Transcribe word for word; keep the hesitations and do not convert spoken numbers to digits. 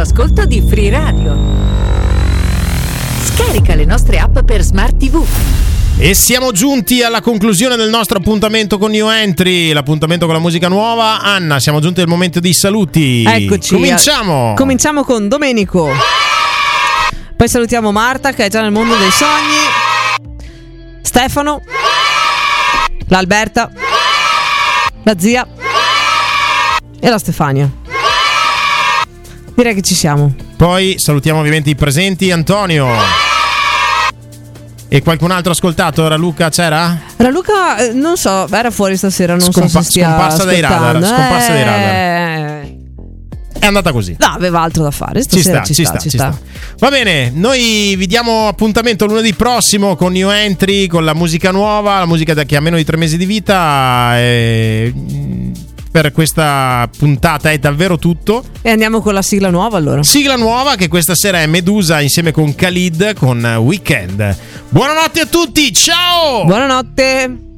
all'ascolto di Free Radio. Scarica le nostre app per Smart tivù. E siamo giunti alla conclusione del nostro appuntamento con New Entry, l'appuntamento con la musica nuova. Anna, siamo giunti al momento dei saluti. Eccoci. Cominciamo. Cominciamo con Domenico. Poi salutiamo Marta, che è già nel mondo dei sogni. Stefano. L'Alberta. La zia. E la Stefania. Direi che ci siamo. Poi salutiamo ovviamente i presenti. Antonio. E qualcun altro ascoltato? Raluca c'era? Raluca, eh, non so, era fuori stasera, non Scompa- so se stia scomparsa dai radar, ascoltando. scomparsa eh... dai radar. È andata così. No, aveva altro da fare. Ci Stasera sta, ci, ci sta, sta, ci ci sta. sta. Va bene, noi vi diamo appuntamento lunedì prossimo con New Entry, con la musica nuova, la musica che ha meno di tre mesi di vita. E per questa puntata è davvero tutto. E andiamo con la sigla nuova allora. Sigla nuova che questa sera è Medusa insieme con Khalid con Weekend. Buonanotte a tutti, ciao! Buonanotte.